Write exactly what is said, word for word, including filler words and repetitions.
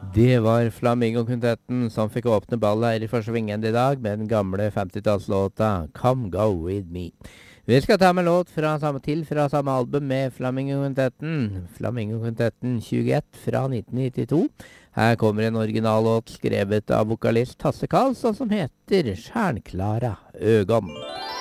Det var Flamingo-kvintetten som fikk åpne ballet her i Forsvingen i dag med den gamle femtitallslåta Come Go With Me. Vi skal ta med låt fra samme til fra samme album med Flamingo-kvintetten. Flamingo-kvintetten tjueett fra nitten nittito. Her kommer en originallåt skrevet av vokalist Hasse Karlsson som heter Stjernklara Øgon.